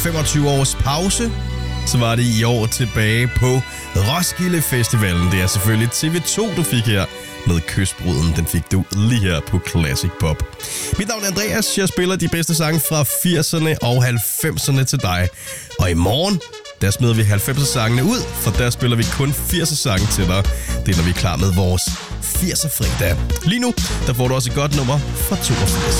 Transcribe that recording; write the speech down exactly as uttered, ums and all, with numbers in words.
femogtyve års pause, så var det i år tilbage på Roskilde Festivalen. Det er selvfølgelig T V to, du fik her med Kystbruden. Den fik du lige her på Classic Pop. Mit navn er Andreas. Jeg spiller de bedste sange fra firserne og halvfemserne til dig. Og i morgen, der smider vi halvfemser-sangene ud, for der spiller vi kun firser-sange til dig. Det er, når vi er klar med vores firser-fredag. Lige nu, der får du også et godt nummer fra toogfirs.